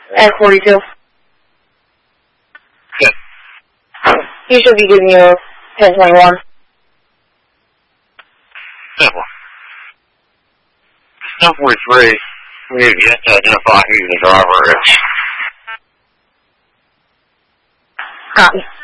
And 42. Yeah. He should be giving you 1021. Yeah, well. 1043. We need to get to identify who the driver is. Copy.